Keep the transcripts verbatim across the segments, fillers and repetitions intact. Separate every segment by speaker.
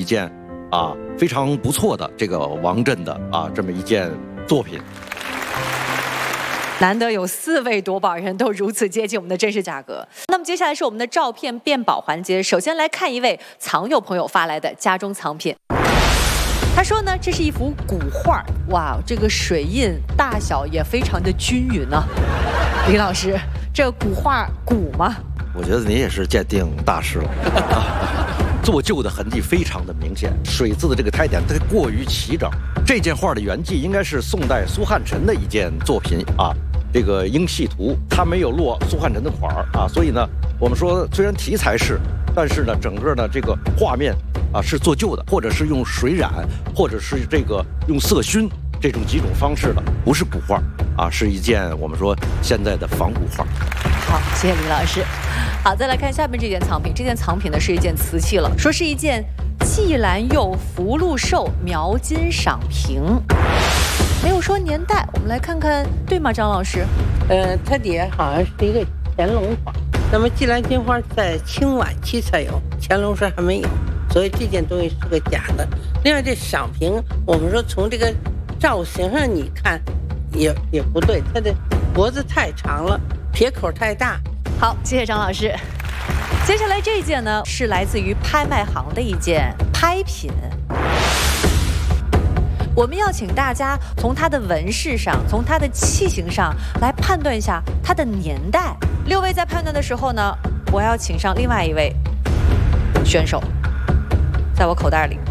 Speaker 1: 一件啊非常不错的这个王震的啊这么一件作品。
Speaker 2: 难得有四位夺宝人都如此接近我们的真实价格。那么接下来是我们的照片辨宝环节，首先来看一位藏友朋友发来的家中藏品。他说呢，这是一幅古画，哇，这个水印大小也非常的均匀啊。李老师，这古画古吗？
Speaker 1: 我觉得你也是鉴定大师了。做旧的痕迹非常的明显，水字的这个胎点它过于齐整。这件画的原迹应该是宋代苏汉臣的一件作品啊。这个《英系图》它没有落苏汉臣的款儿啊，所以呢，我们说虽然题材是，但是呢，整个的这个画面啊是做旧的，或者是用水染，或者是这个用色熏这种几种方式的，不是古画啊，是一件我们说现在的仿古画。
Speaker 2: 好，谢谢李老师。好，再来看下面这件藏品，这件藏品呢是一件瓷器了，说是一件季兰釉福禄寿描金赏瓶。没有说年代，我们来看看对吗，张老师？
Speaker 3: 呃，它底下好像是一个乾隆花，那么季兰金花在清晚期才有，乾隆时还没有，所以这件东西是个假的。另外，这赏瓶，我们说从这个造型上你看也也不对，它的脖子太长了，撇口太大。
Speaker 2: 好，谢谢张老师。接下来这件呢，是来自于拍卖行的一件拍品。我们要请大家从它的纹饰上，从它的器型上来判断一下它的年代。六位在判断的时候呢，我要请上另外一位选手，在我口袋里。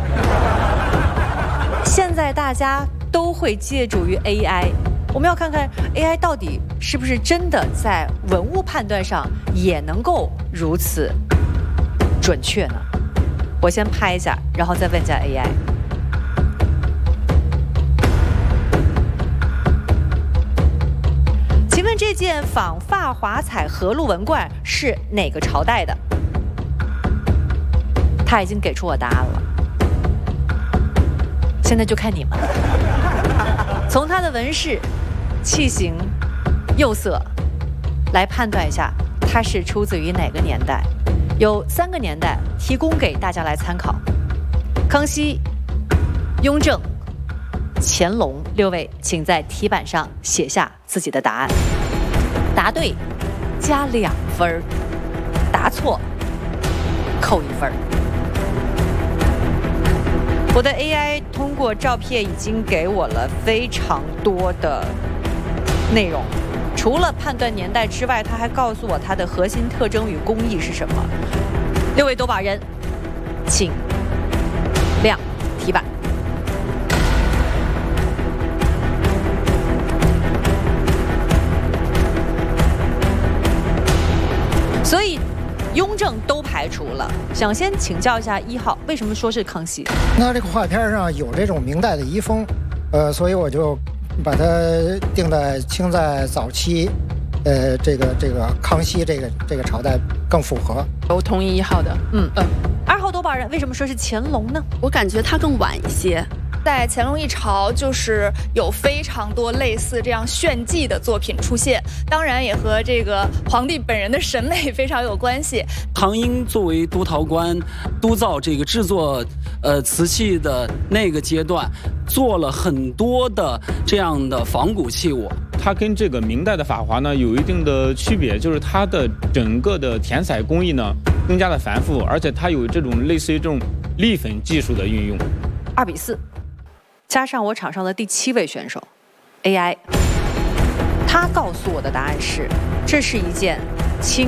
Speaker 2: 现在大家都会借助于 A I， 我们要看看 A I 到底是不是真的在文物判断上也能够如此准确呢？我先拍一下，然后再问一下 A I。请问这件仿发华彩和禄文冠是哪个朝代的？他已经给出我答案了，现在就看你们了。从它的纹饰、器型、釉色来判断一下，它是出自于哪个年代。有三个年代提供给大家来参考：康熙、雍正、乾隆。六位请在题板上写下自己的答案。答对加两分，答错扣一分。我的 A I 通过照片已经给我了非常多的内容，除了判断年代之外，它还告诉我它的核心特征与工艺是什么。六位夺宝人，请亮题板。所以雍正都排除了，想先请教一下一号，为什么说是康熙？
Speaker 4: 那这个画片上有这种明代的遗风，呃，所以我就把它定在清在早期，呃，这个这个康熙这个这个朝代更符合。
Speaker 5: 我同意一号的，
Speaker 2: 嗯嗯。二号夺宝人为什么说是乾隆呢？
Speaker 5: 我感觉它更晚一些。
Speaker 6: 在乾隆一朝，就是有非常多类似这样炫技的作品出现，当然也和这个皇帝本人的审美非常有关系。
Speaker 7: 唐英作为督陶官，督造这个制作呃瓷器的那个阶段，做了很多的这样的仿古器物。
Speaker 8: 它跟这个明代的法华呢有一定的区别，就是它的整个的填彩工艺呢更加的繁复，而且它有这种类似于这种立粉技术的运用。
Speaker 2: 二比四。加上我场上的第七位选手 A I， 他告诉我的答案是，这是一件清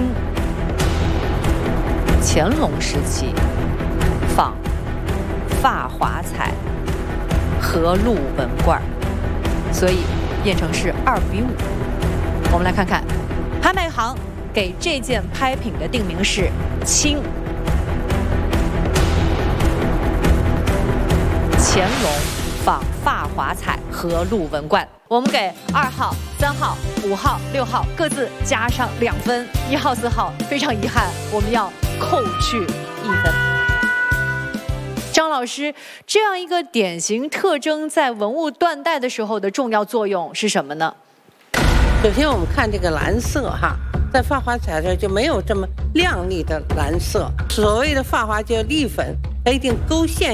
Speaker 2: 乾隆时期仿发华彩和禄文冠，所以变成是二比五。我们来看看拍卖行给这件拍品的定名是清乾隆仿发华彩和禄文冠。我们给二号、三号、五号、六号各自加上两分，一号、四号非常遗憾，我们要扣去一分。张老师，这样一个典型特征在文物断代的时候的重要作用是什么呢？
Speaker 3: 首先我们看这个蓝色哈，在发华彩上就没有这么亮丽的蓝色。所谓的发华叫立粉，它一定勾线